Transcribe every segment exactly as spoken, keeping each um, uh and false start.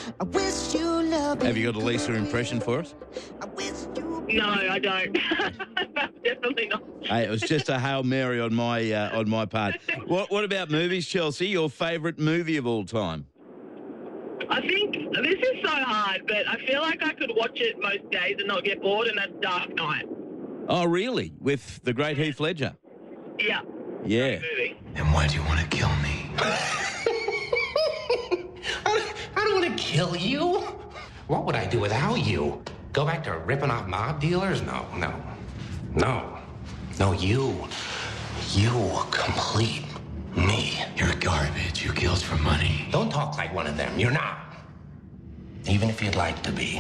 I wish you love. Have you got a Lisa impression for us? I wish you. No, I don't. Definitely not. Hey, it was just a Hail Mary on my uh, on my part. What What about movies, Chelsea? Your favourite movie of all time? I think this is so hard, but I feel like I could watch it most days and not get bored, and that's Dark Knight. Oh, really? With the great Heath Ledger? Yeah. Yeah. Great movie. And why do you want to kill me? I don't want to kill you. What would I do without you? Go back to ripping off mob dealers? No, no, no, no, you. You complete me. You're garbage. You kills for money. Don't talk like one of them. You're not. Even if you'd like to be.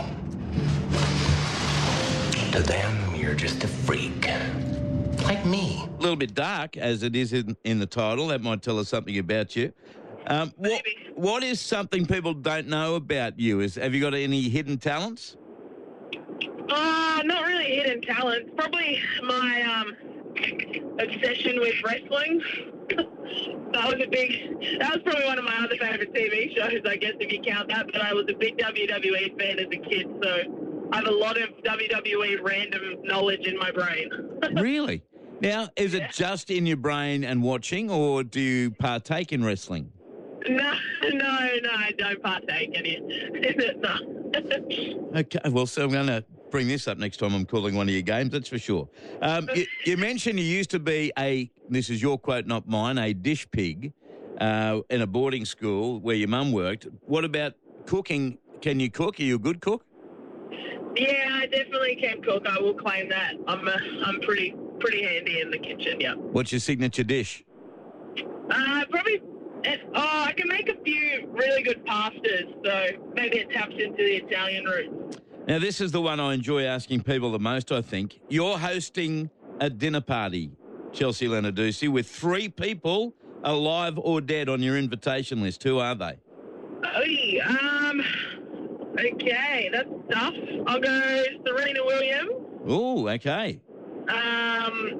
To them, you're just a freak. Like me. A little bit dark, as it is in, in the title. That might tell us something about you. Um, what, Maybe. what is something people don't know about you? Is Have you got any hidden talents? Uh, not really hidden talents. Probably my um, obsession with wrestling. that was a big. That was probably one of my other favorite T V shows, I guess, if you count that. But I was a big W W E fan as a kid, so I have a lot of W W E random knowledge in my brain. Really? Now, is it just in your brain and watching, or do you partake in wrestling? No, no, no, I don't partake in it. No. Okay, well, so I'm going to bring this up next time I'm calling one of your games, that's for sure. Um, you, you mentioned you used to be a, this is your quote, not mine, a dish pig uh, in a boarding school where your mum worked. What about cooking? Can you cook? Are you a good cook? Yeah, I definitely can cook. I will claim that. I'm a, I'm pretty pretty handy in the kitchen. Yeah. What's your signature dish? Uh, probably. It, oh, I can make a few really good pastas, so maybe it taps into the Italian roots. Now, this is the one I enjoy asking people the most, I think. You're hosting a dinner party, Chelsea Leonarduzzi, with three people alive or dead on your invitation list. Who are they? Oh, um, okay, that's tough. I'll go Serena Williams. Oh, okay. Um,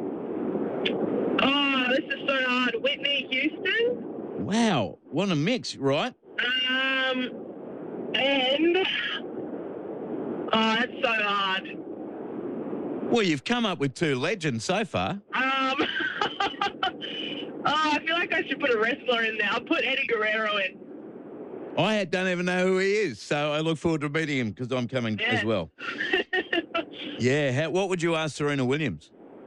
oh, this is so hard. Whitney Houston. Wow, what a mix, right? Um, and oh, that's so hard. Well, you've come up with two legends so far. Um, oh, I feel like I should put a wrestler in there. I'll put Eddie Guerrero in. I don't even know who he is, so I look forward to meeting him because I'm coming Yeah. as well. Yeah, how, what would you ask Serena Williams?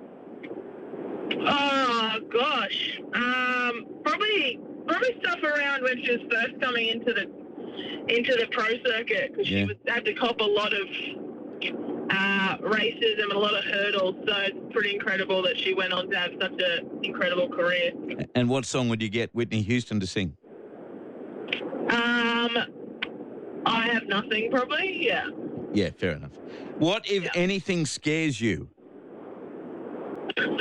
Oh gosh, um, probably probably stuff around when she was first coming into the into the pro circuit because Yeah. she was, had to cop a lot of uh, racism and a lot of hurdles. So it's pretty incredible that she went on to have such an incredible career. And what song would you get Whitney Houston to sing? Um, I have nothing probably. Yeah. Yeah, fair enough. What, if Yeah. anything, scares you? Um,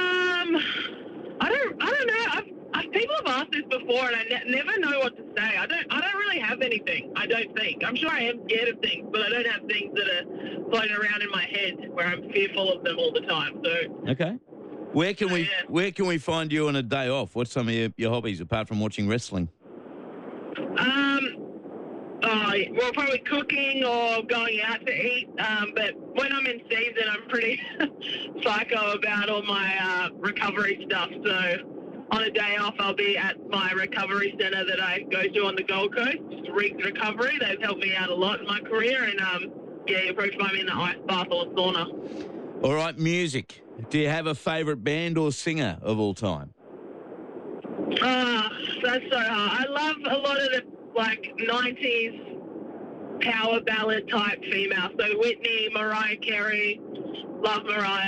I don't, I don't know. I've, I've, people have asked this before, and I ne- never know what to say. I don't, I don't really have anything. I don't think. I'm sure I am scared of things, but I don't have things that are floating around in my head where I'm fearful of them all the time. So, Okay. Where can we Yeah. Where can we find you on a day off? What's some of your, your hobbies apart from watching wrestling? um, uh, well, probably cooking or going out to eat. Um, but when I'm in season, I'm pretty psycho about all my uh, recovery stuff. So on a day off, I'll be at my recovery centre that I go to on the Gold Coast, Riggs Recovery. They've helped me out a lot in my career, and um, yeah, you'll probably find me in the ice bath or sauna. All right, music. Do you have a favourite band or singer of all time? Ah, that's so hard. I love a lot of the like nineties power ballad type female. So Whitney, Mariah Carey, love Mariah.